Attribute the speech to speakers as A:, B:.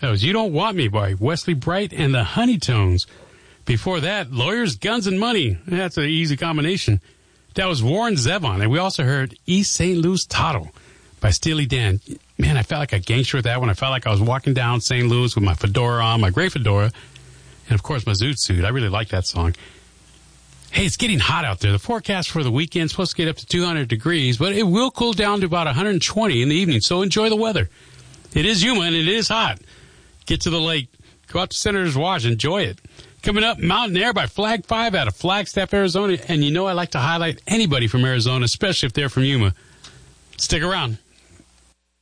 A: That was You Don't Want Me by Wesley Bright and the Honeytones. Before that, Lawyers, Guns, and Money. That's an easy combination. That was Warren Zevon. And we also heard East St. Louis Tottle by Steely Dan. Man, I felt like a gangster with that one. I felt like I was walking down St. Louis with my fedora on, my gray fedora, and, of course, my zoot suit. I really like that song. Hey, it's getting hot out there. The forecast for the weekend is supposed to get up to 200 degrees, but it will cool down to about 120 in the evening, so enjoy the weather. It is humid and it is hot. Get to the lake. Go out to Senator's Wash. Enjoy it. Coming up, Mountain Air by Flag 5 out of Flagstaff, Arizona. And you know I like to highlight anybody from Arizona, especially if they're from Yuma. Stick around.